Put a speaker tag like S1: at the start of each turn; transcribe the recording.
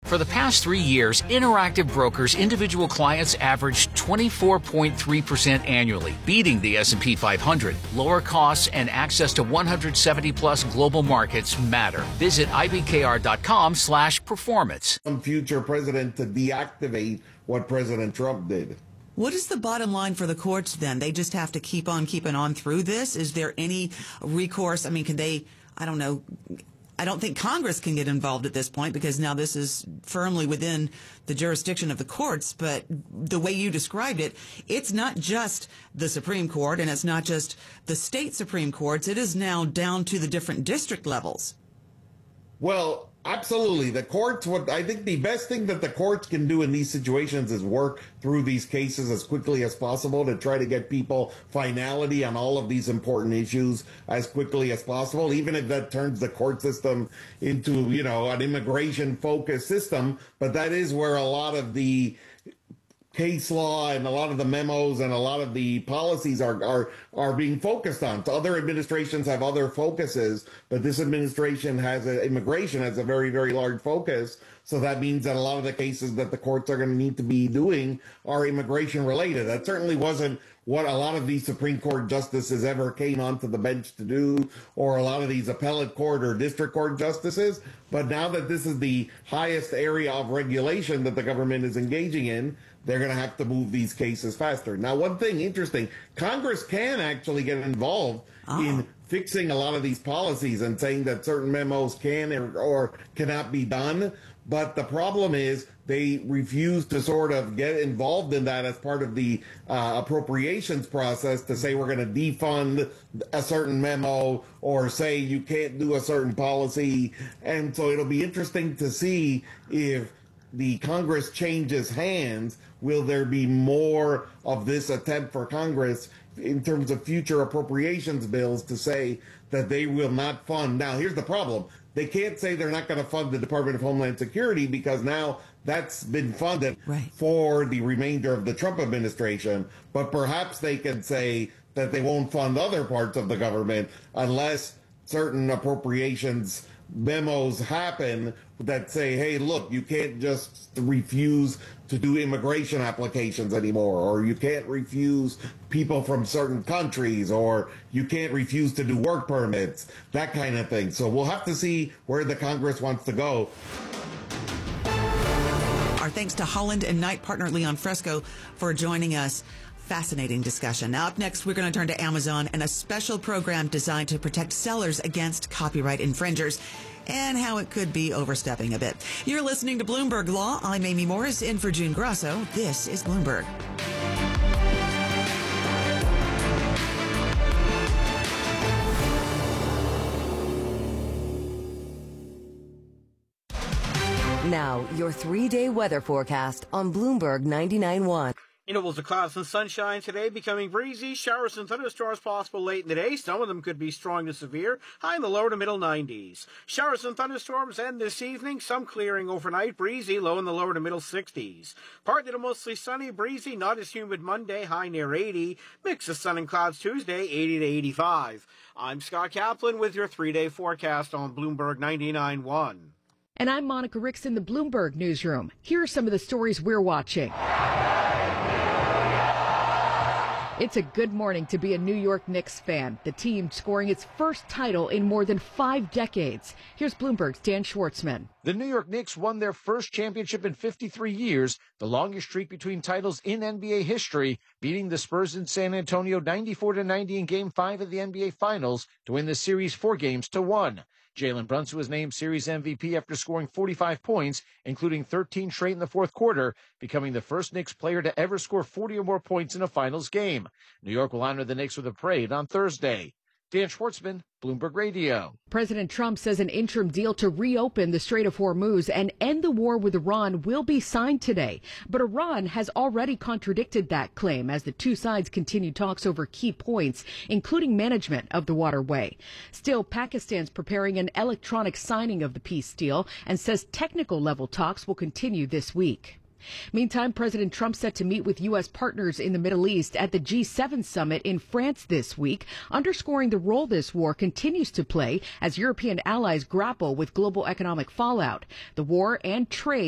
S1: For the past 3 years, Interactive Brokers individual clients averaged 24.3% annually, beating the S&P 500. Lower costs and access to 170-plus global markets matter. Visit ibkr.com/performance.
S2: Some future president to deactivate what President Trump did.
S3: What is the bottom line for the courts then? They just have to keep on keeping on through this? Is there any recourse? I mean, can they, I don't know, I don't think Congress can get involved at this point because now this is firmly within the jurisdiction of the courts. But the way you described it, it's not just the Supreme Court and it's not just the state Supreme Courts. It is now down to the different district levels.
S2: Well, absolutely. The courts, I think the best thing that the courts can do in these situations is work through these cases as quickly as possible to try to get people finality on all of these important issues as quickly as possible, even if that turns the court system into, an immigration-focused system. But that is where a lot of the case law and a lot of the memos and a lot of the policies are being focused on. So other administrations have other focuses, but this administration has immigration as a very, very large focus. So that means that a lot of the cases that the courts are going to need to be doing are immigration related. That certainly wasn't what a lot of these Supreme Court justices ever came onto the bench to do, or a lot of these appellate court or district court justices. But now that this is the highest area of regulation that the government is engaging in, they're going to have to move these cases faster. Now, one thing interesting, Congress can actually get involved in fixing a lot of these policies and saying that certain memos can or cannot be done. But the problem is they refuse to sort of get involved in that as part of the appropriations process to say we're going to defund a certain memo or say you can't do a certain policy. And so it'll be interesting to see if the Congress changes hands. Will there be more of this attempt for Congress in terms of future appropriations bills to say that they will not fund? Now, here's the problem. They can't say they're not going to fund the Department of Homeland Security because now that's been funded for the remainder of the Trump administration. But perhaps they can say that they won't fund other parts of the government unless certain appropriations memos happen that say, hey, look, you can't just refuse to do immigration applications anymore, or you can't refuse people from certain countries, or you can't refuse to do work permits, that kind of thing. So we'll have to see where the Congress wants to go.
S3: Our thanks to Holland and Knight partner Leon Fresco for joining us. Fascinating discussion. Now, up next, we're going to turn to Amazon and a special program designed to protect sellers against copyright infringers and how it could be overstepping a bit. You're listening to Bloomberg Law. I'm Amy Morris, in for June Grasso. This is Bloomberg.
S4: Now, your 3-day weather forecast on Bloomberg 99.1.
S5: Intervals of clouds and sunshine today, becoming breezy. Showers and thunderstorms possible late in the day. Some of them could be strong to severe. High in the lower to middle 90s. Showers and thunderstorms end this evening. Some clearing overnight. Breezy, low in the lower to middle 60s. Partly to mostly sunny, breezy, not as humid Monday. High near 80. Mix of sun and clouds Tuesday, 80 to 85. I'm Scott Kaplan with your 3-day forecast on Bloomberg 99.1.
S6: And I'm Monica Ricks in the Bloomberg newsroom. Here are some of the stories we're watching. It's a good morning to be a New York Knicks fan. The team scoring its first title in more than 5 decades. Here's Bloomberg's Dan Schwartzman.
S7: The New York Knicks won their first championship in 53 years, the longest streak between titles in NBA history, beating the Spurs in San Antonio 94-90 in Game 5 of the NBA Finals to win the series 4-1. Jalen Brunson was named Series MVP after scoring 45 points, including 13 straight in the fourth quarter, becoming the first Knicks player to ever score 40 or more points in a finals game. New York will honor the Knicks with a parade on Thursday. Dan Schwartzman, Bloomberg Radio.
S6: President Trump says an interim deal to reopen the Strait of Hormuz and end the war with Iran will be signed today. But Iran has already contradicted that claim as the two sides continue talks over key points, including management of the waterway. Still, Pakistan's preparing an electronic signing of the peace deal and says technical level talks will continue this week. Meantime, President Trump set to meet with U.S. partners in the Middle East at the G7 summit in France this week, underscoring the role this war continues to play as European allies grapple with global economic fallout. The war and trade